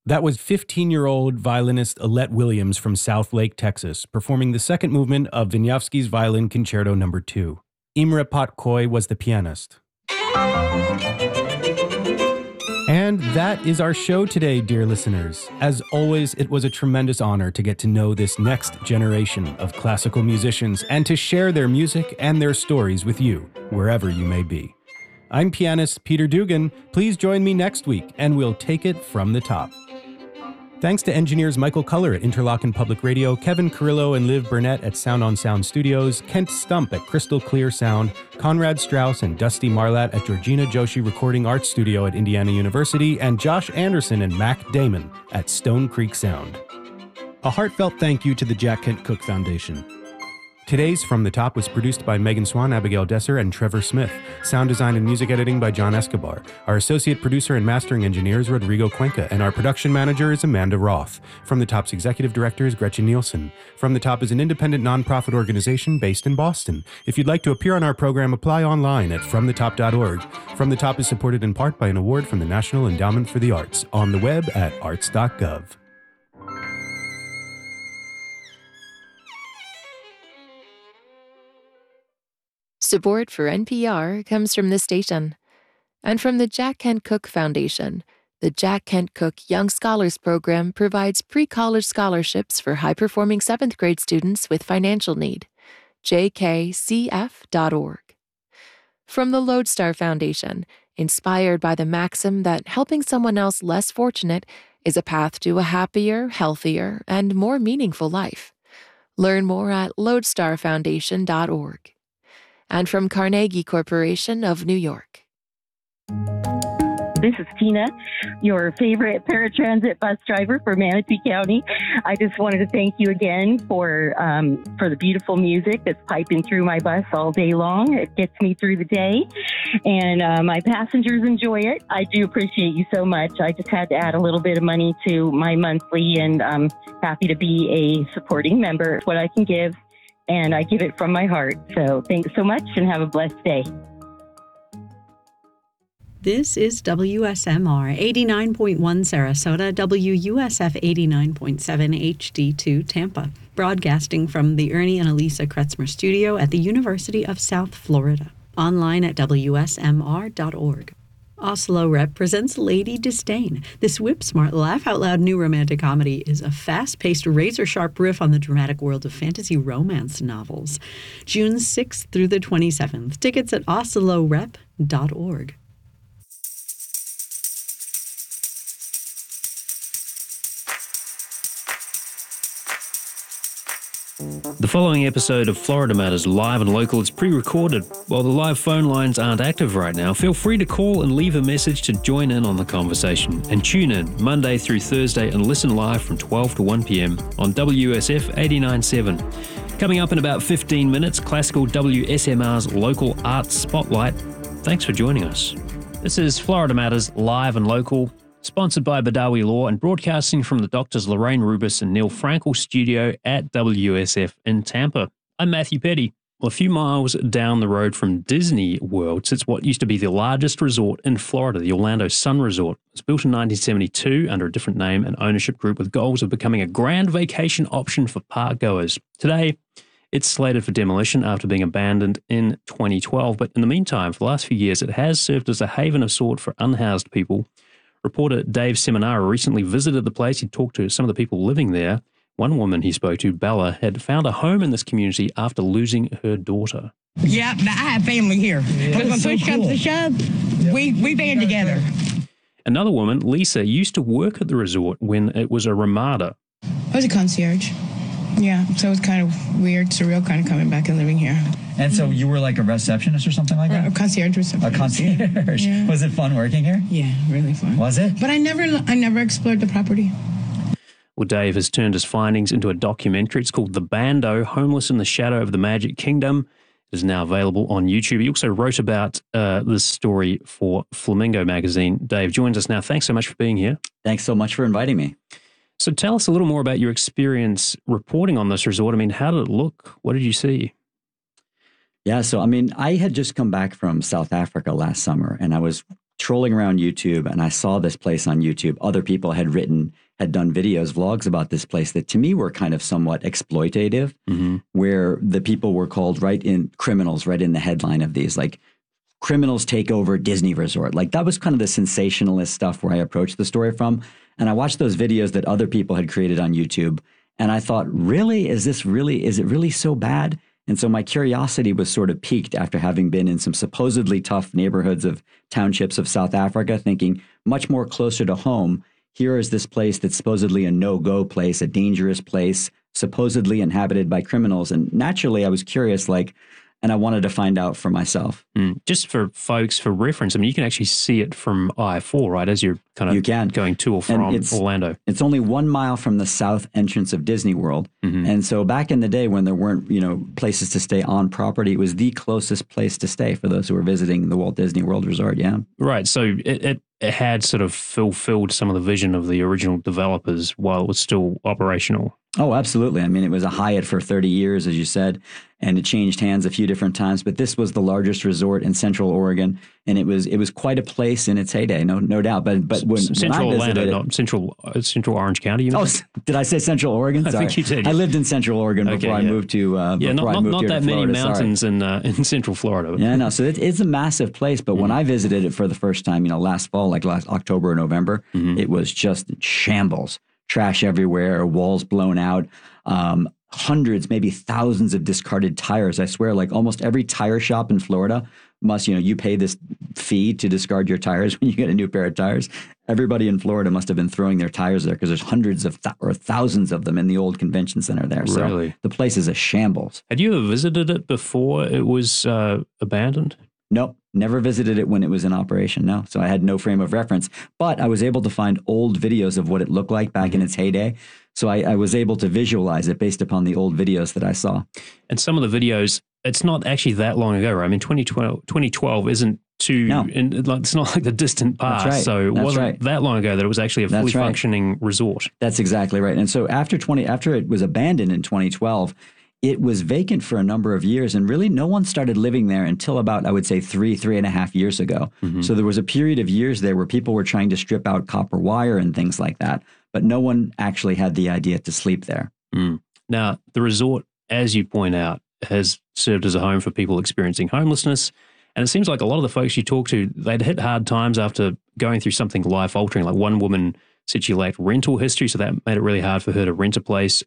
That was 15-year-old violinist Alette Williams from South Lake, Texas, performing the second movement of Wieniawski's Violin Concerto No. 2. Imre Potkoi was the pianist. And that is our show today, dear listeners. As always, it was a tremendous honor to get to know this next generation of classical musicians and to share their music and their stories with you, wherever you may be. I'm pianist Peter Dugan. Please join me next week, and we'll take it from the top. Thanks to engineers Michael Culler at Interlochen Public Radio, Kevin Carrillo and Liv Burnett at Sound on Sound Studios, Kent Stump at Crystal Clear Sound, Conrad Strauss and Dusty Marlatt at Georgina Joshi Recording Arts Studio at Indiana University, and Josh Anderson and Mac Damon at Stone Creek Sound. A heartfelt thank you to the Jack Kent Cooke Foundation. Today's From the Top was produced by Megan Swan, Abigail Desser, and Trevor Smith. Sound design and music editing by John Escobar. Our associate producer and mastering engineer is Rodrigo Cuenca, and our production manager is Amanda Roth. From the Top's executive director is Gretchen Nielsen. From the Top is an independent nonprofit organization based in Boston. If you'd like to appear on our program, apply online at fromthetop.org. From the Top is supported in part by an award from the National Endowment for the Arts, on the web at arts.gov. Support for NPR comes from this station and from the Jack Kent Cooke Foundation. The Jack Kent Cooke Young Scholars Program provides pre-college scholarships for high-performing 7th grade students with financial need. jkcf.org. From the Lodestar Foundation, inspired by the maxim that helping someone else less fortunate is a path to a happier, healthier, and more meaningful life. Learn more at lodestarfoundation.org. And from Carnegie Corporation of New York. This is Tina, your favorite paratransit bus driver for Manatee County. I just wanted to thank you again for the beautiful music that's piping through my bus all day long. It gets me through the day, and my passengers enjoy it. I do appreciate you so much. I just had to add a little bit of money to my monthly, and I'm happy to be a supporting member. It's what I can give, and I give it from my heart. So thanks so much, and have a blessed day. This is WSMR 89.1 Sarasota, WUSF 89.7 HD2 Tampa, broadcasting from the Ernie and Elisa Kretzmer Studio at the University of South Florida. Online at WSMR.org. Oslo Rep presents Lady Disdain. This whip-smart, laugh-out-loud new romantic comedy is a fast-paced, razor-sharp riff on the dramatic world of fantasy romance novels. June 6th through the 27th. Tickets at oslorep.org. The following episode of Florida Matters Live and Local is pre-recorded. While the live phone lines aren't active right now, feel free to call and leave a message to join in on the conversation. And tune in Monday through Thursday and listen live from 12 to 1 p.m. on WSF 89.7. Coming up in about 15 minutes, classical WSMR's Local Arts Spotlight. Thanks for joining us. This is Florida Matters Live and Local, sponsored by Badawi Law and broadcasting from the Doctors Lorraine Rubis and Neil Frankel studio at WSF in Tampa. I'm Matthew Petty. Well, a few miles down the road from Disney World sits what used to be the largest resort in Florida, the Orlando Sun Resort. It was built in 1972 under a different name and ownership group with goals of becoming a grand vacation option for park goers. Today, it's slated for demolition after being abandoned in 2012, but in the meantime, for the last few years, it has served as a haven of sort for unhoused people. Reporter Dave Seminara recently visited the place. He talked to some of the people living there. One woman he spoke to, Bella, had found a home in this community after losing her daughter. Yeah, I have family here. But when push comes to shove, we band together. Another woman, Lisa, used to work at the resort when it was a Ramada. I was a concierge. Yeah, so it was kind of weird, surreal, kind of coming back and living here. And so you were like a receptionist or something like that? A concierge receptionist. A concierge. Yeah. Was it fun working here? Yeah, really fun. Was it? But I never explored the property. Well, Dave has turned his findings into a documentary. It's called The Bando, Homeless in the Shadow of the Magic Kingdom. It is now available on YouTube. He also wrote about this story for Flamingo magazine. Dave joins us now. Thanks so much for being here. Thanks so much for inviting me. So tell us a little more about your experience reporting on this resort. I mean, how did it look? What did you see? Yeah, so I mean, I had just come back from South Africa last summer, and I was trolling around YouTube and I saw this place on YouTube. Other people had done videos, vlogs about this place that to me were kind of somewhat exploitative, where the people were called criminals right in the headline of these, like criminals take over Disney Resort. Like that was kind of the sensationalist stuff where I approached the story from. And I watched those videos that other people had created on YouTube. And I thought, really, is it really so bad? And so my curiosity was sort of piqued after having been in some supposedly tough neighborhoods of townships of South Africa, thinking much more closer to home. Here is this place that's supposedly a no-go place, a dangerous place, supposedly inhabited by criminals. And naturally, I was curious, and I wanted to find out for myself. Just for folks, for reference, I mean, you can actually see it from I-4, right, as you're kind of going to or from Orlando. It's only 1 mile from the south entrance of Disney World. And so back in the day when there weren't, places to stay on property, it was the closest place to stay for those who were visiting the Walt Disney World Resort, yeah. Right, so it had sort of fulfilled some of the vision of the original developers while it was still operational. Oh, absolutely. I mean, it was a Hyatt for 30 years, as you said, and it changed hands a few different times. But this was the largest resort in Central Oregon, and it was quite a place in its heyday, no doubt. But when Central I visited Orlando, not Central Orange County. You did I say Central Oregon? Sorry. I think you did. I lived in Central Oregon before I moved to not that many mountains in Central Florida. Yeah, no. So it's a massive place. But when I visited it for the first time, last fall, like last October or November, it was just shambles. Trash everywhere, walls blown out, hundreds, maybe thousands of discarded tires. I swear, like almost every tire shop in Florida must, you pay this fee to discard your tires when you get a new pair of tires. Everybody in Florida must have been throwing their tires there because there's hundreds of or thousands of them in the old convention center there. Really? So the place is a shambles. Had you ever visited it before it was abandoned? Nope. Never visited it when it was in operation, no. So I had no frame of reference. But I was able to find old videos of what it looked like back in its heyday. So I was able to visualize it based upon the old videos that I saw. And some of the videos, it's not actually that long ago, right? I mean, 2012 isn't too, it's not like the distant past. That's right. So it wasn't that long ago that it was actually a fully functioning resort. That's exactly right. And so after it was abandoned in 2012, it was vacant for a number of years, and really no one started living there until about, I would say, 3.5 years ago. So there was a period of years there where people were trying to strip out copper wire and things like that, but no one actually had the idea to sleep there. Now, the resort, as you point out, has served as a home for people experiencing homelessness, and it seems like a lot of the folks you talk to, they'd hit hard times after going through something life-altering. Like one woman said she lacked rental history, so that made it really hard for her to rent a place.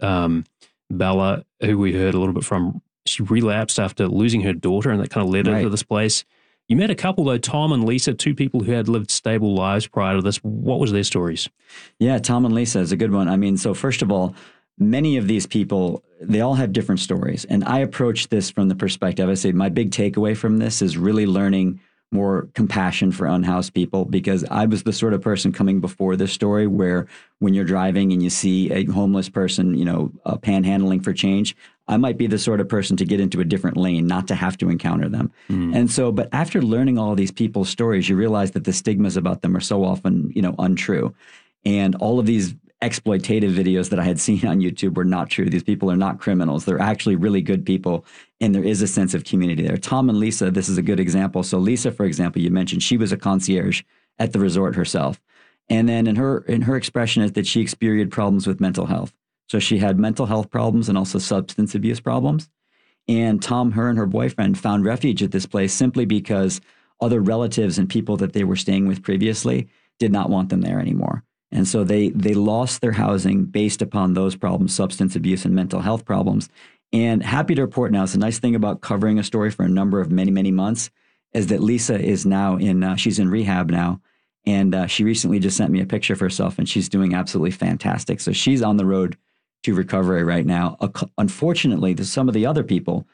Bella, who we heard a little bit from, she relapsed after losing her daughter, and that kind of led her to this place. You met a couple, though, Tom and Lisa, two people who had lived stable lives prior to this. What was their stories? Yeah, Tom and Lisa is a good one. I mean, so first of all, many of these people, they all have different stories. And I approach this from the perspective, I say my big takeaway from this is really learning more compassion for unhoused people, because I was the sort of person coming before this story where when you're driving and you see a homeless person, panhandling for change, I might be the sort of person to get into a different lane, not to have to encounter them. And so, but after learning all these people's stories, you realize that the stigmas about them are so often, untrue. And all of these exploitative videos that I had seen on YouTube were not true. These people are not criminals. They're actually really good people, and there is a sense of community there. Tom and Lisa, this is a good example. So Lisa, for example, you mentioned she was a concierge at the resort herself. And then in her expression is that she experienced problems with mental health. So she had mental health problems and also substance abuse problems. And Tom, her and her boyfriend found refuge at this place simply because other relatives and people that they were staying with previously did not want them there anymore. And so they lost their housing based upon those problems, substance abuse and mental health problems. And happy to report now, it's a nice thing about covering a story for a number of many, many months, is that Lisa is now she's in rehab now. And she recently just sent me a picture of herself, and she's doing absolutely fantastic. So she's on the road to recovery right now. Unfortunately, there's some of the other people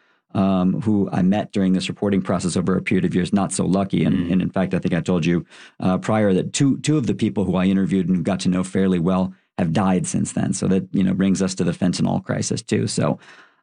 who I met during this reporting process over a period of years, not so lucky. And in fact, I think I told you prior that two of the people who I interviewed and got to know fairly well have died since then. So that, brings us to the fentanyl crisis too. So,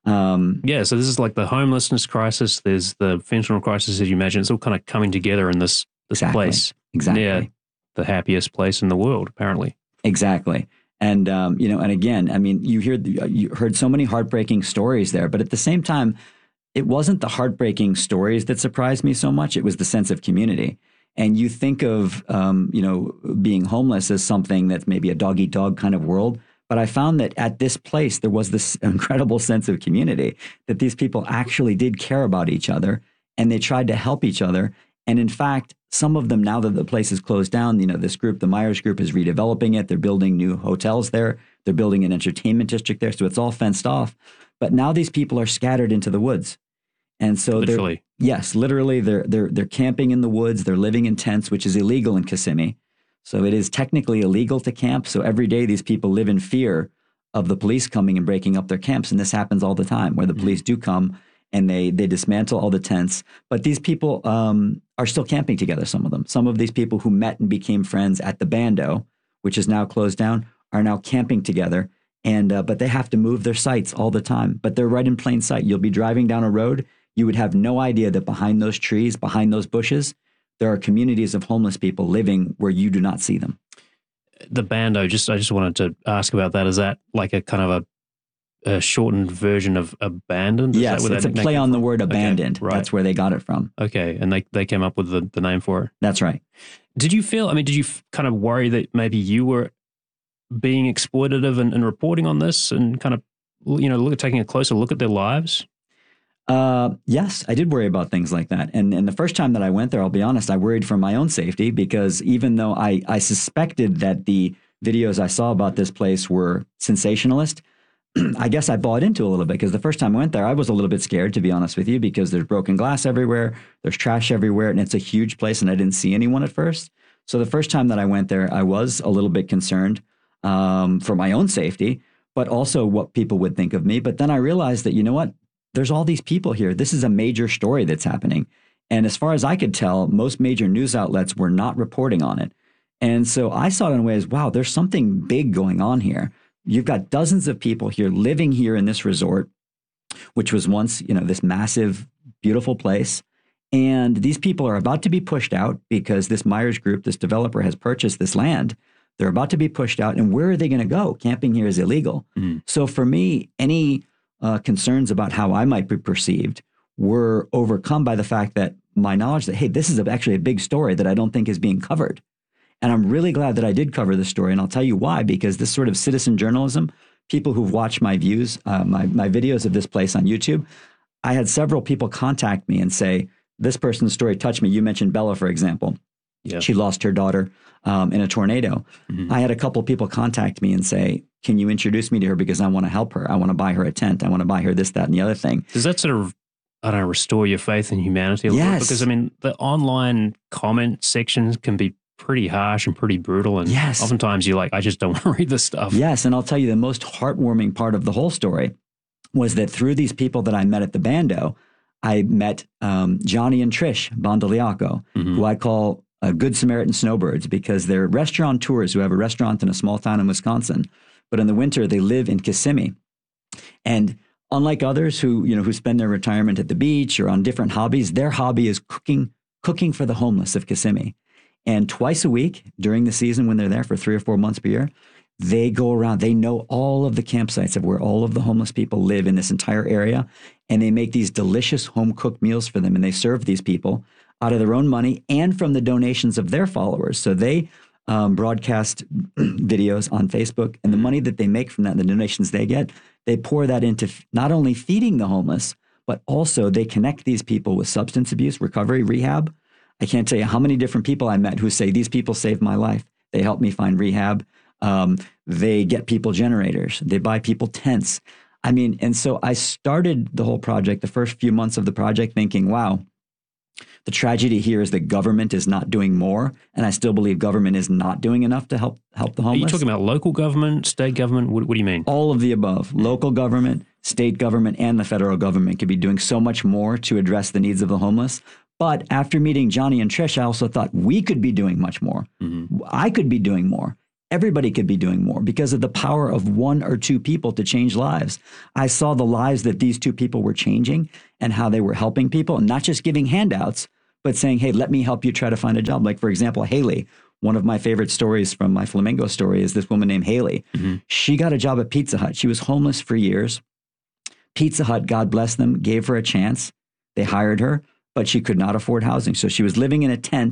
so this is like the homelessness crisis. There's the fentanyl crisis, as you imagine. It's all kind of coming together in this place. Exactly. Near the happiest place in the world, apparently. Exactly. And, and again, I mean, you heard so many heartbreaking stories there, but at the same time, it wasn't the heartbreaking stories that surprised me so much. It was the sense of community. and you think of, being homeless as something that's maybe a dog-eat-dog kind of world. But I found that at this place, there was this incredible sense of community, that these people actually did care about each other, and they tried to help each other. And in fact, some of them, now that the place is closed down, this group, the Myers Group, is redeveloping it. They're building new hotels there. They're building an entertainment district there. So it's all fenced off. But now these people are scattered into the woods. And so literally. Literally, they're camping in the woods. They're living in tents, which is illegal in Kissimmee. So it is technically illegal to camp. So every day these people live in fear of the police coming and breaking up their camps. And this happens all the time, where the police do come and they dismantle all the tents. But these people are still camping together, some of them. Some of these people who met and became friends at the Bando, which is now closed down, are now camping together. And but they have to move their sites all the time. But they're right in plain sight. You'll be driving down a road. You would have no idea that behind those trees, behind those bushes, there are communities of homeless people living where you do not see them. The Bando, I just wanted to ask about that. Is that like a kind of a shortened version of abandoned? Is yes, it's a play on the word abandoned. Okay, right. That's where they got it from. Okay, and they came up with the name for it. That's right. Did you kind of worry that maybe you were being exploitative and reporting on this and kind of, taking a closer look at their lives? Yes, I did worry about things like that. And the first time that I went there, I'll be honest, I worried for my own safety, because even though I suspected that the videos I saw about this place were sensationalist, I guess I bought into a little bit, because the first time I went there, I was a little bit scared, to be honest with you, because there's broken glass everywhere, there's trash everywhere, and it's a huge place, and I didn't see anyone at first. So the first time that I went there, I was a little bit concerned for my own safety, but also what people would think of me. But then I realized that, you know what? There's all these people here. This is a major story that's happening. And as far as I could tell, most major news outlets were not reporting on it. And so I saw it in a way as, wow, there's something big going on here. You've got dozens of people here living here in this resort, which was once, this massive, beautiful place. And these people are about to be pushed out because this Myers Group, this developer, has purchased this land. They're about to be pushed out. And where are they going to go? Camping here is illegal. Mm-hmm. So for me, any concerns about how I might be perceived were overcome by the fact that my knowledge that, hey, this is actually a big story that I don't think is being covered. And I'm really glad that I did cover this story. And I'll tell you why, because this sort of citizen journalism, people who've watched my views, my videos of this place on YouTube, I had several people contact me and say, this person's story touched me. You mentioned Bella, for example. Yeah. She lost her daughter in a tornado. Mm-hmm. I had a couple of people contact me and say, can you introduce me to her, because I want to help her. I want to buy her a tent. I want to buy her this, that, and the other thing. Does that sort of, restore your faith in humanity a little bit? Because, the online comment sections can be pretty harsh and pretty brutal. And oftentimes you're like, I just don't want to read this stuff. Yes. And I'll tell you, the most heartwarming part of the whole story was that through these people that I met at the Bando, I met Johnny and Trish Bondoliaco, who I call Good Samaritan Snowbirds, because they're restaurateurs who have a restaurant in a small town in Wisconsin. But in the winter, they live in Kissimmee. And unlike others who spend their retirement at the beach or on different hobbies, their hobby is cooking for the homeless of Kissimmee. And twice a week during the season, when they're there for 3 or 4 months per year, they go around. They know all of the campsites of where all of the homeless people live in this entire area. And they make these delicious home-cooked meals for them. And they serve these people out of their own money and from the donations of their followers. So they broadcast videos on Facebook, and the money that they make from that, the donations they get, they pour that into not only feeding the homeless, but also they connect these people with substance abuse, recovery, rehab. I can't tell you how many different people I met who say, these people saved my life. They helped me find rehab. They get people generators. They buy people tents. And so I started the whole project, the first few months of the project, thinking, wow, the tragedy here is that government is not doing more, and I still believe government is not doing enough to help the homeless. Are you talking about local government, state government? What do you mean? All of the above. Local government, state government, and the federal government could be doing so much more to address the needs of the homeless. But after meeting Johnny and Trish, I also thought we could be doing much more. Mm-hmm. I could be doing more. Everybody could be doing more because of the power of 1 or 2 people to change lives. I saw the lives that these 2 people were changing and how they were helping people, and not just giving handouts, but saying, hey, let me help you try to find a job. Like, for example, Haley, one of my favorite stories from my Flamingo story is this woman named Haley. Mm-hmm. She got a job at Pizza Hut. She was homeless for years. Pizza Hut, God bless them, gave her a chance. They hired her, but she could not afford housing. So she was living in a tent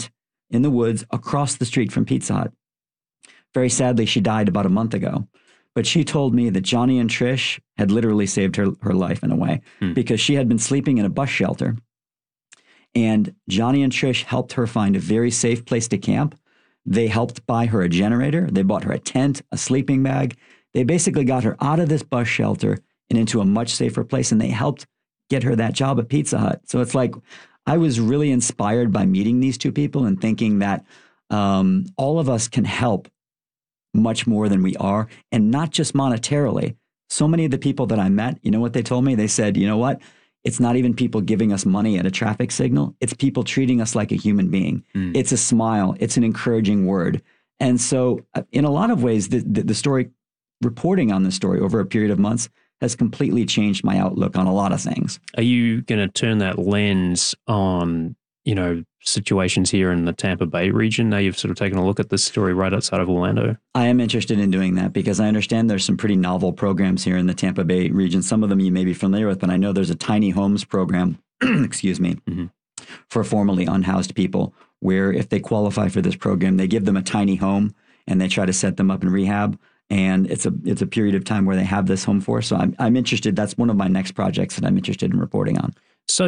in the woods across the street from Pizza Hut. Very sadly, she died about a month ago. But she told me that Johnny and Trish had literally saved her life in a way because she had been sleeping in a bus shelter. And Johnny and Trish helped her find a very safe place to camp. They helped buy her a generator. They bought her a tent, a sleeping bag. They basically got her out of this bus shelter and into a much safer place. And they helped get her that job at Pizza Hut. So it's like, I was really inspired by meeting these two people and thinking that all of us can help much more than we are, and not just monetarily. So many of the people that I met, you know what they told me? They said, you know what? It's not even people giving us money at a traffic signal. It's people treating us like a human being. It's a smile. It's an encouraging word. And so in a lot of ways, the story, reporting on the story over a period of months has completely changed my outlook on a lot of things. Are you going to turn that lens on, situations here in the Tampa Bay region? Now you've sort of taken a look at this story right outside of Orlando. I am interested in doing that because I understand there's some pretty novel programs here in the Tampa Bay region. Some of them you may be familiar with, but I know there's a tiny homes program, excuse me, for formerly unhoused people, where if they qualify for this program, they give them a tiny home and they try to set them up in rehab. And it's a period of time where they have this home for. So I'm interested. That's one of my next projects that I'm interested in reporting on. So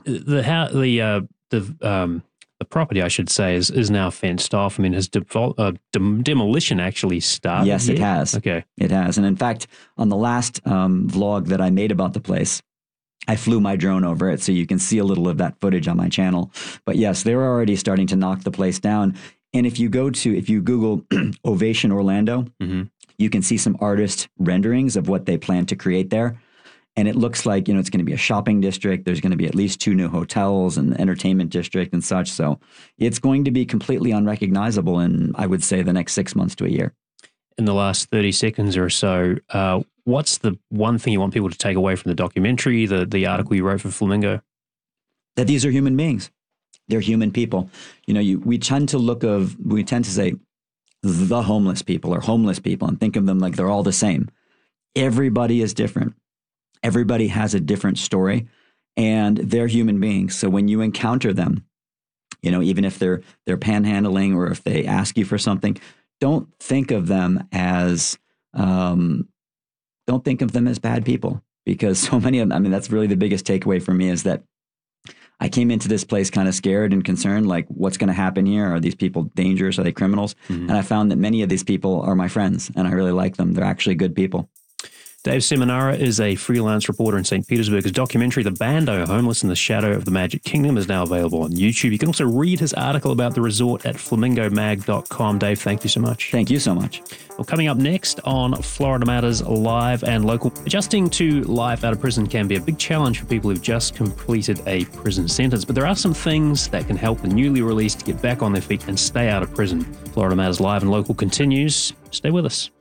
the property, I should say, is now fenced off. I mean, has demolition actually started? Yes, it has. Okay. It has. And in fact, on the last vlog that I made about the place, I flew my drone over it, so you can see a little of that footage on my channel. But yes, they're already starting to knock the place down. And if you Google Ovation Orlando, you can see some artist renderings of what they plan to create there. And it looks like, it's going to be a shopping district. There's going to be at least 2 new hotels and an entertainment district and such. So it's going to be completely unrecognizable in, I would say, the next 6 months to a year. In the last 30 seconds or so, what's the one thing you want people to take away from the documentary, the article you wrote for Flamingo? That these are human beings. They're human people. We tend to say the homeless people or homeless people and think of them like they're all the same. Everybody is different. Everybody has a different story, and they're human beings. So when you encounter them, even if they're panhandling or if they ask you for something, don't think of them as bad people, because so many of them, that's really the biggest takeaway for me, is that I came into this place kind of scared and concerned, like, what's going to happen here? Are these people dangerous? Are they criminals? And I found that many of these people are my friends, and I really like them. They're actually good people. Dave Seminara is a freelance reporter in St. Petersburg. His documentary, The Bando, Homeless in the Shadow of the Magic Kingdom, is now available on YouTube. You can also read his article about the resort at flamingomag.com. Dave, thank you so much. Thank you so much. Well, coming up next on Florida Matters Live and Local, adjusting to life out of prison can be a big challenge for people who've just completed a prison sentence, but there are some things that can help the newly released get back on their feet and stay out of prison. Florida Matters Live and Local continues. Stay with us.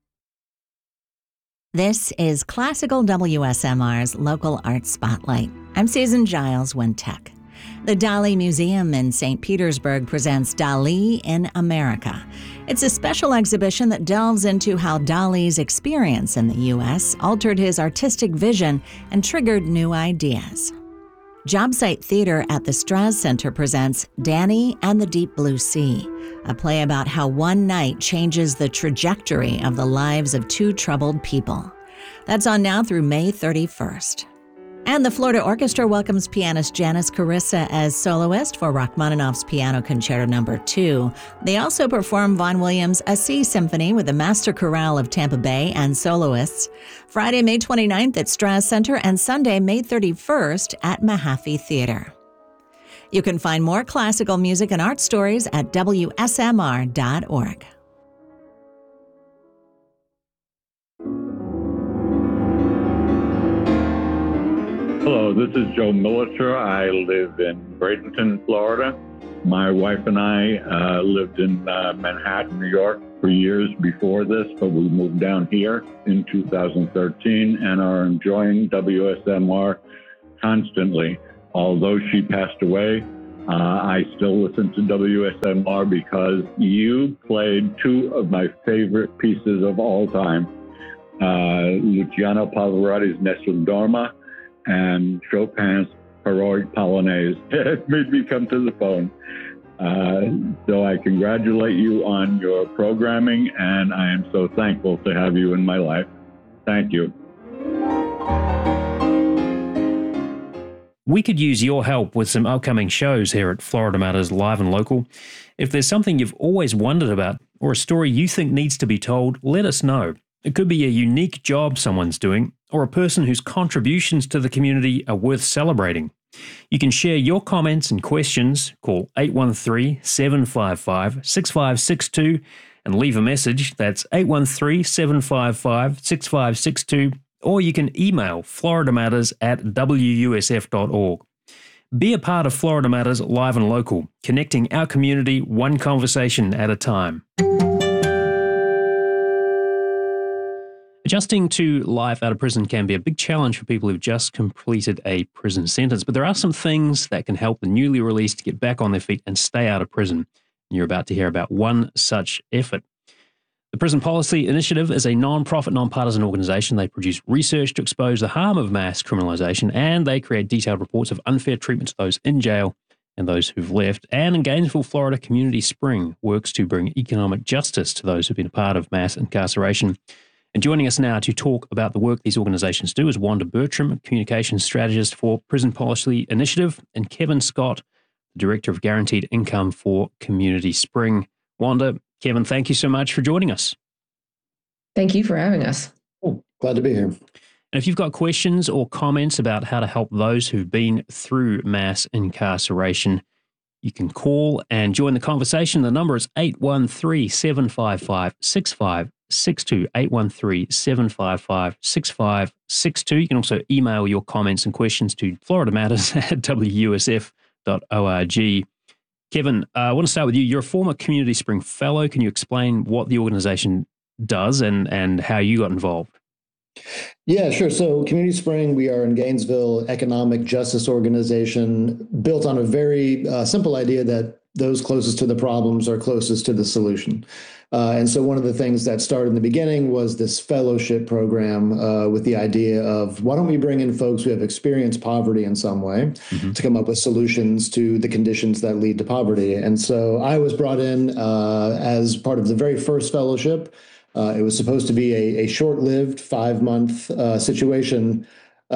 This is Classical WSMR's Local Arts Spotlight. I'm Susan Giles Wintec. The Dali Museum in St. Petersburg presents Dali in America. It's a special exhibition that delves into how Dali's experience in the U.S. altered his artistic vision and triggered new ideas. Job Site Theater at the Straz Center presents Danny and the Deep Blue Sea, a play about how one night changes the trajectory of the lives of 2 troubled people. That's on now through May 31st. And the Florida Orchestra welcomes pianist Janice Carissa as soloist for Rachmaninoff's Piano Concerto No. 2. They also perform Vaughan Williams' A Sea Symphony with the Master Chorale of Tampa Bay and soloists, Friday, May 29th at Straz Center and Sunday, May 31st at Mahaffey Theater. You can find more classical music and art stories at WSMR.org. Hello, this is Joe Militer. I live in Bradenton, Florida. My wife and I lived in Manhattan, New York for years before this, but we moved down here in 2013 and are enjoying WSMR constantly. Although she passed away, I still listen to WSMR because you played 2 of my favorite pieces of all time, Luciano Pavarotti's Nessun Dorma and Chopin's Heroic Polonaise. It made me come to the phone. So I congratulate you on your programming, and I am so thankful to have you in my life. Thank you. We could use your help with some upcoming shows here at Florida Matters Live and Local. If there's something you've always wondered about or a story you think needs to be told, let us know. It could be a unique job someone's doing or a person whose contributions to the community are worth celebrating. You can share your comments and questions. Call 813-755-6562 and leave a message. That's 813-755-6562. Or you can email floridamatters@wusf.org. Be a part of Florida Matters Live and Local, connecting our community one conversation at a time. Adjusting to life out of prison can be a big challenge for people who've just completed a prison sentence, but there are some things that can help the newly released get back on their feet and stay out of prison. And you're about to hear about one such effort. The Prison Policy Initiative is a non-profit, non-partisan organization. They produce research to expose the harm of mass criminalization, and they create detailed reports of unfair treatment to those in jail and those who've left. And in Gainesville, Florida, Community Spring works to bring economic justice to those who've been a part of mass incarceration. And joining us now to talk about the work these organizations do is Wanda Bertram, Communications Strategist for Prison Policy Initiative, and Kevin Scott, the Director of Guaranteed Income for Community Spring. Wanda, Kevin, thank you so much for joining us. Thank you for having us. Oh, glad to be here. And if you've got questions or comments about how to help those who've been through mass incarceration, you can call and join the conversation. The number is 813-755-6562, 813-755-6562. You can also email your comments and questions to floridamatters@wusf.org. Kevin, I want to start with you. You're a former Community Spring Fellow. Can you explain what the organization does and how you got involved? Yeah, sure. So Community Spring, we are in Gainesville, economic justice organization built on a very simple idea that those closest to the problems are closest to the solution. And so one of the things that started in the beginning was this fellowship program with the idea of why don't we bring in folks who have experienced poverty in some way to come up with solutions to the conditions that lead to poverty. And so I was brought in as part of the very first fellowship. It was supposed to be a short-lived 5-month situation.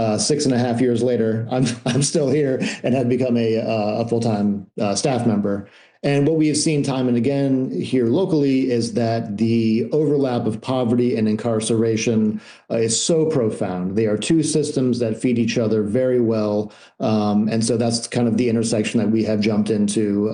6.5 years later, I'm still here and have become a full-time staff member. And what we have seen time and again here locally is that the overlap of poverty and incarceration is so profound. They are two systems that feed each other very well. And so that's kind of the intersection that we have jumped into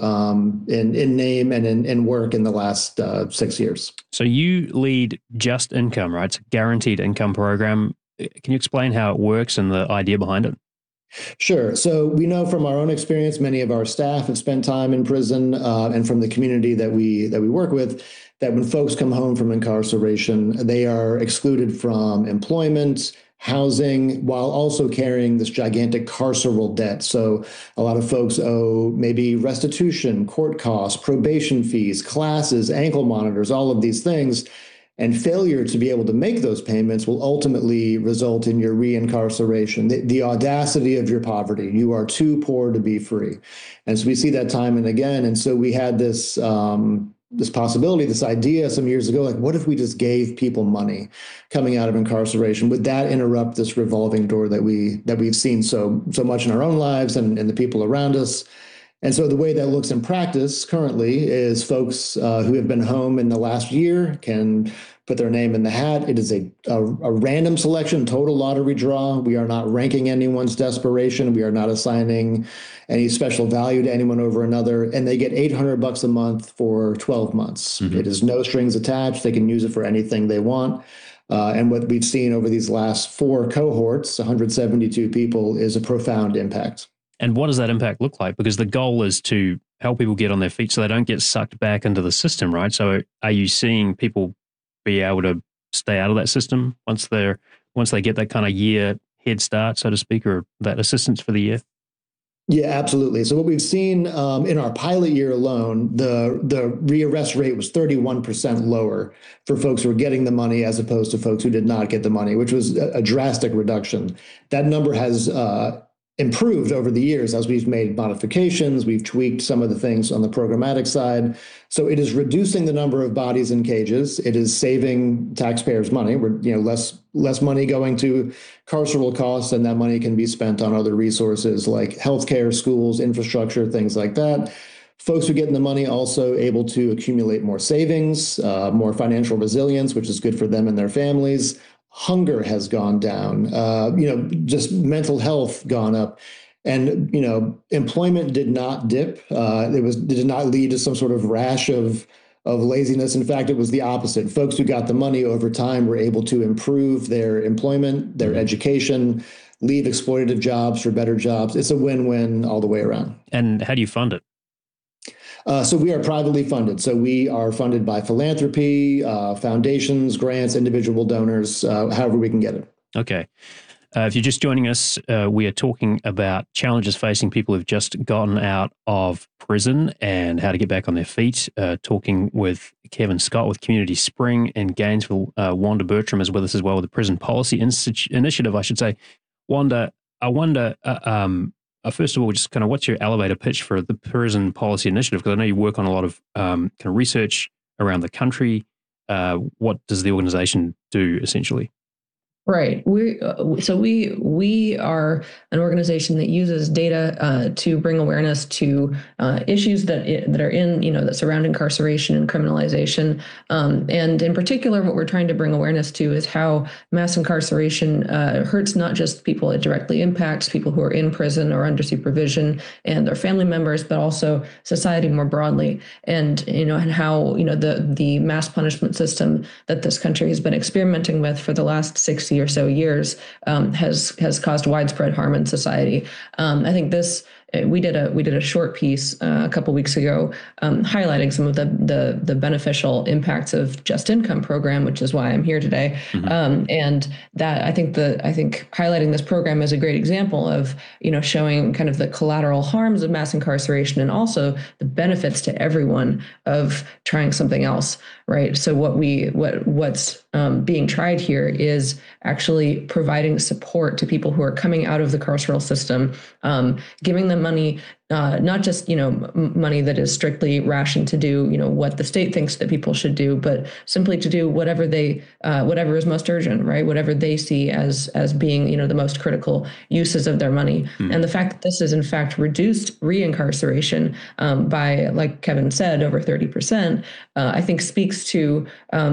in name and in work in the last 6 years. So you lead Just Income, right? It's a guaranteed income program. Can you explain how it works and the idea behind it? Sure. So we know from our own experience, many of our staff have spent time in prison, and from the community that we work with, that when folks come home from incarceration, they are excluded from employment, housing, while also carrying this gigantic carceral debt. So a lot of folks owe maybe restitution, court costs, probation fees, classes, ankle monitors, all of these things. And failure to be able to make those payments will ultimately result in your reincarceration, the audacity of your poverty. You are too poor to be free. And so we see that time and again. And so we had this possibility, this idea some years ago, like, what if we just gave people money coming out of incarceration? Would that interrupt this revolving door that we've seen so much in our own lives and the people around us? And so the way that looks in practice currently is folks who have been home in the last year can put their name in the hat. It is a random selection, total lottery draw. We are not ranking anyone's desperation. We are not assigning any special value to anyone over another. And they get $800 a month for 12 months. Mm-hmm. It is no strings attached. They can use it for anything they want. And what we've seen over these last 4 cohorts, 172 people, is a profound impact. And what does that impact look like? Because the goal is to help people get on their feet so they don't get sucked back into the system, right? So are you seeing people be able to stay out of that system once they get that kind of year head start, so to speak, or that assistance for the year? Yeah, absolutely. So what we've seen in our pilot year alone, the rearrest rate was 31% lower for folks who were getting the money as opposed to folks who did not get the money, which was a drastic reduction. That number has improved over the years as we've made modifications, we've tweaked some of the things on the programmatic side. So it is reducing the number of bodies in cages. It is saving taxpayers money. We're, less money going to carceral costs, and that money can be spent on other resources like healthcare, schools, infrastructure, things like that. Folks who get in the money also able to accumulate more savings, more financial resilience, which is good for them and their families. Hunger has gone down, just mental health gone up. And, employment did not dip. It did not lead to some sort of rash of laziness. In fact, it was the opposite. Folks who got the money over time were able to improve their employment, their education, leave exploitative jobs for better jobs. It's a win-win all the way around. And how do you fund it? So we are privately funded. So we are funded by philanthropy, foundations, grants, individual donors, however we can get it. Okay. If you're just joining us, we are talking about challenges facing people who've just gotten out of prison and how to get back on their feet. Talking with Kevin Scott with Community Spring in Gainesville. Wanda Bertram is with us as well with the Prison Policy Initiative, I should say. Wanda, I wonder... first of all, just kind of what's your elevator pitch for the Prison Policy Initiative? Because I know you work on a lot of kind of research around the country. What does the organization do essentially? Right. We are an organization that uses data to bring awareness to issues that are in, that surround incarceration and criminalization. And in particular, what we're trying to bring awareness to is how mass incarceration hurts not just people it directly impacts, people who are in prison or under supervision and their family members, but also society more broadly. And, and how, the mass punishment system that this country has been experimenting with for the last 60 or so years has caused widespread harm in society. I think we did a short piece a couple weeks ago highlighting some of the beneficial impacts of Just Income program, which is why I'm here today. Mm-hmm. And that I think highlighting this program is a great example of showing kind of the collateral harms of mass incarceration and also the benefits to everyone of trying something else. Right. So what's being tried here is actually providing support to people who are coming out of the carceral system, giving them money, not just, money that is strictly rationed to do, what the state thinks that people should do, but simply to do whatever is most urgent, right? Whatever they see as being, the most critical uses of their money. Mm-hmm. And the fact that this has in fact reduced reincarceration by, like Kevin said, over 30%, I think speaks to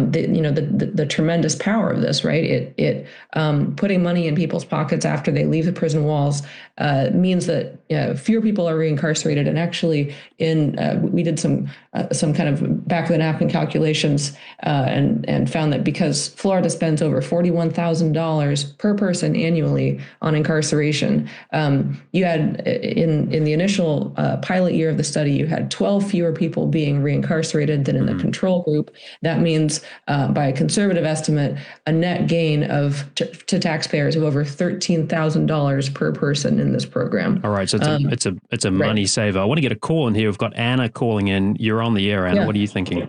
the tremendous power of this, right? It putting money in people's pockets after they leave the prison walls means that fewer people are reincarcerated. And actually, we did some kind of back of the napkin calculations and found that because Florida spends over $41,000 per person annually on incarceration, you had in the initial pilot year of the study, you had 12 fewer people being reincarcerated than in the control group. That means, by a conservative estimate, a net gain to taxpayers of over $13,000 per person in this program. All right, so it's a money saver. I want to get a call in here. We've got Anna calling in. You're on the air, Anna. Yeah. What are you thinking?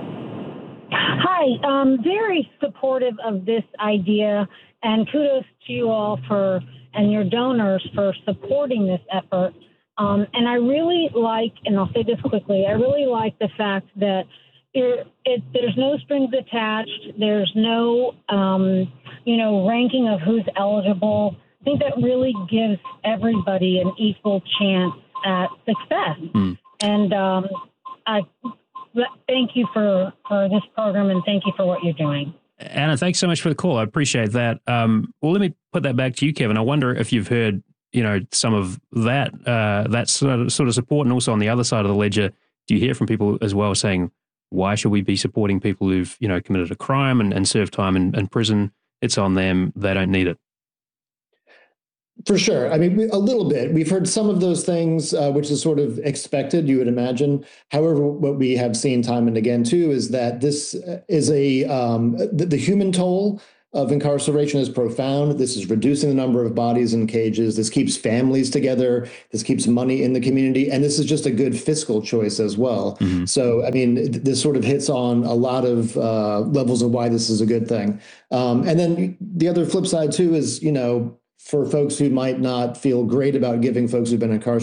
Hi, very supportive of this idea, and kudos to you all and your donors for supporting this effort. And I really like, and I'll say this quickly, I really like the fact that there's no strings attached. There's no, ranking of who's eligible. I think that really gives everybody an equal chance at success. Mm. And I thank you for this program, and thank you for what you're doing. Anna, thanks so much for the call. I appreciate that. Well, let me put that back to you, Kevin. I wonder if you've heard, some of that sort of support, and also on the other side of the ledger, do you hear from people as well saying, why should we be supporting people who've, committed a crime and served time in prison? It's on them. They don't need it. For sure. I mean, a little bit. We've heard some of those things, which is sort of expected, you would imagine. However, what we have seen time and again, too, is that this is the human toll of incarceration is profound. This is reducing the number of bodies in cages. This keeps families together. This keeps money in the community. And this is just a good fiscal choice as well. Mm-hmm. So, I mean, this sort of hits on a lot of levels of why this is a good thing. And then the other flip side, too, is, for folks who might not feel great about giving folks who've been incarcerated